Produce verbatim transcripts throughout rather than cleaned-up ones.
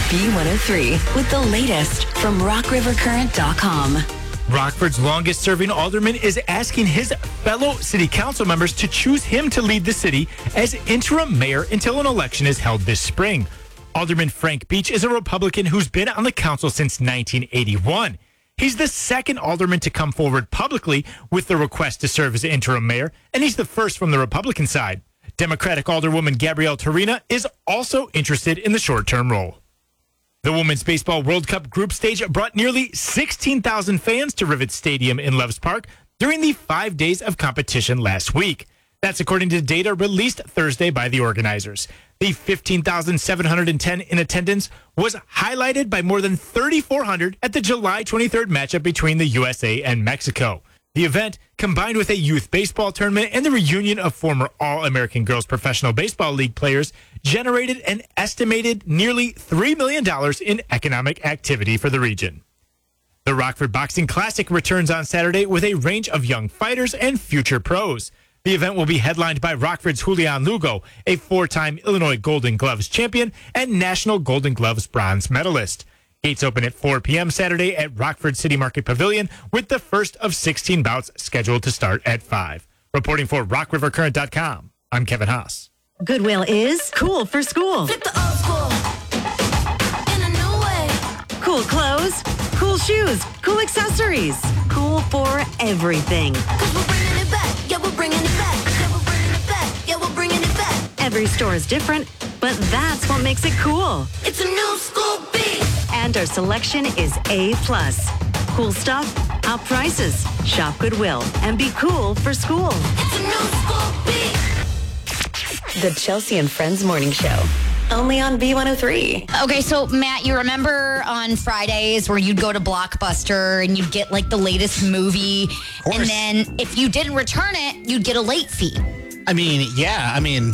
B one oh three with the latest from rock river current dot com. Rockford's longest-serving alderman is asking his fellow city council members to choose him to lead the city as interim mayor until an election is held this spring. Alderman Frank Beach is a Republican who's been on the council since nineteen eighty-one. He's the second alderman to come forward publicly with the request to serve as interim mayor, and he's the first from the Republican side. Democratic Alderwoman Gabrielle Torina is also interested in the short-term role. The Women's Baseball World Cup group stage brought nearly sixteen thousand fans to Rivet Stadium in Loves Park during the five days of competition last week. That's according to data released Thursday by the organizers. The fifteen thousand seven hundred ten in attendance was highlighted by more than three thousand four hundred at the July twenty-third matchup between the U S A and Mexico. The event, combined with a youth baseball tournament and the reunion of former All-American Girls Professional Baseball League players, generated an estimated nearly three million dollars in economic activity for the region. The Rockford Boxing Classic returns on Saturday with a range of young fighters and future pros. The event will be headlined by Rockford's Julian Lugo, a four-time Illinois Golden Gloves champion and National Golden Gloves bronze medalist. Gates open at four p.m. Saturday at Rockford City Market Pavilion, with the first of sixteen bouts scheduled to start at five. Reporting for rock river current dot com, I'm Kevin Haas. Goodwill is cool for school. Flip the old school in a new way. Cool clothes, cool shoes, cool accessories. Cool for everything. Cause we're bringing it back. Yeah, we're bringing it back. Yeah, we're bringing it back. Yeah, we're bringing it back. Every store is different, but that's what makes it cool. It's a new school beat. And our selection is A plus. Cool stuff, out prices. Shop Goodwill and be cool for school. It's a new school beat. The Chelsea and Friends Morning Show. Only on B one oh three. Okay, so Matt, you remember on Fridays where you'd go to Blockbuster and you'd get like the latest movie, and then if you didn't return it, you'd get a late fee. I mean, yeah, I mean,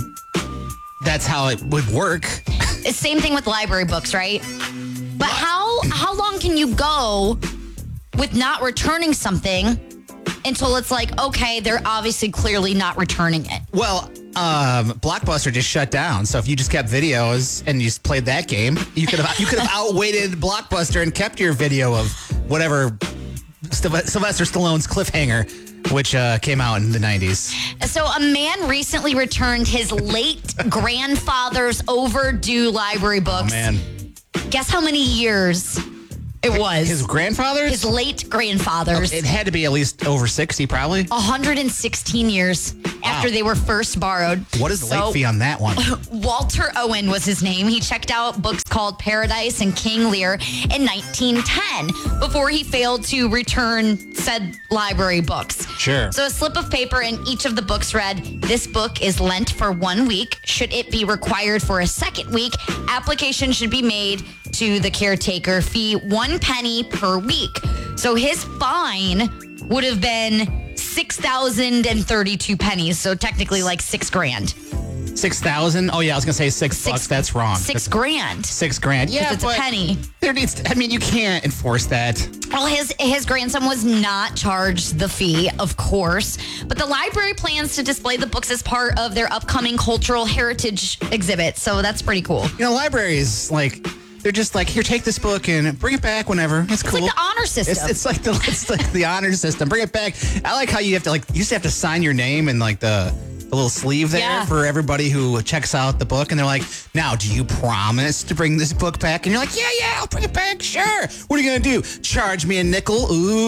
that's how it would work. It's same thing with library books, right? But how how long can you go with not returning something until it's like, okay, they're obviously clearly not returning it? Well, um, Blockbuster just shut down. So if you just kept videos and you just played that game, you could have you could have outwaited Blockbuster and kept your video of whatever Sylvester Stallone's Cliffhanger, which uh, came out in the nineties. So a man recently returned his late grandfather's overdue library books. Oh, man. Guess how many years it was? His grandfather's? His late grandfather's. It had to be at least over sixty, probably. one hundred sixteen years after they were first borrowed. What is the So, late fee on that one? Walter Owen was his name. He checked out books called Paradise and King Lear in nineteen ten before he failed to return said library books. Sure. So a slip of paper in each of the books read, "This book is lent for one week. Should it be required for a second week, application should be made to the caretaker. Fee one penny per week." So his fine would have been six thousand thirty-two pennies. So technically like six grand. Six thousand? Oh, yeah, I was going to say six, Six- bucks. That's wrong. Six That's- grand. Six grand. Yeah, it's a but penny. There needs to, I mean, you can't enforce that. Well, his his grandson was not charged the fee, of course, but the library plans to display the books as part of their upcoming cultural heritage exhibit. So that's pretty cool. You know, libraries, like, they're just like, here, take this book and bring it back whenever. It's cool. It's like the honor system. It's, it's like the it's like the honor system. Bring it back. I like how you have to like you used to have to sign your name in like the, the little sleeve there Yeah. for everybody who checks out the book, and they're like, now, do you promise to bring this book back? And you're like, yeah, yeah, I'll bring it back. Sure. What are you gonna do? Charge me a nickel?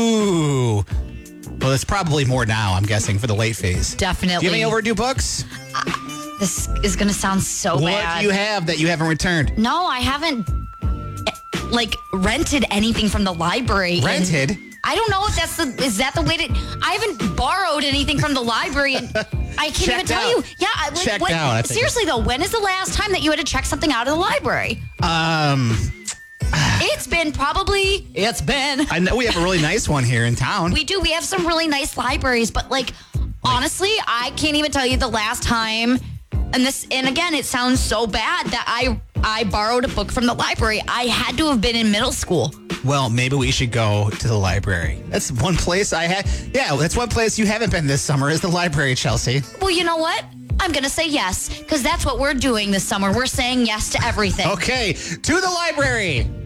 Ooh. Well, it's probably more now, I'm guessing, for the late fees. Definitely. Do you have any overdue books? This is going to sound so What bad. do you have that you haven't returned? No, I haven't like rented anything from the library. in- Rented? I don't know if that's the is that the way to. I haven't borrowed anything from the library, and I can't even Checked tell out. you. Yeah, I, like, Checked what, out, I think. seriously though, when is the last time that you had to check something out of the library? Um, It's been probably. It's been. I know we have a really nice one here in town. We do. We have some really nice libraries, but like, honestly, I can't even tell you the last time. And this, and again, it sounds so bad that I I borrowed a book from the library. I had to have been in middle school. Well, maybe we should go to the library. That's one place I had. Yeah, that's one place you haven't been this summer is the library, Chelsea. Well, you know what? I'm going to say yes, because that's what we're doing this summer. We're saying yes to everything. Okay, to the library.